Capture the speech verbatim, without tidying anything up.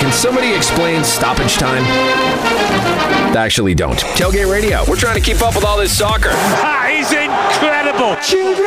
Can somebody explain stoppage time? Actually, don't. Tailgate Radio. We're trying to keep up with all this soccer. That is incredible. Children